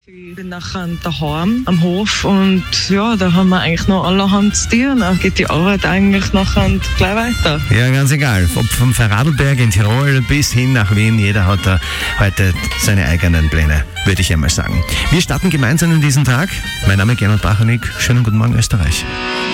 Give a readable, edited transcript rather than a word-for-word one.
Ich bin nachher daheim am Hof und ja, da haben wir eigentlich noch allerhand zu tun. Dann geht die Arbeit eigentlich nachher gleich weiter. Ja, ganz egal. Ob vom Vorarlberg in Tirol bis hin nach Wien, jeder hat da heute seine eigenen Pläne, würde ich einmal sagen. Wir starten gemeinsam in diesen Tag. Mein Name ist Gernot Bachanik. Schönen guten Morgen, Österreich.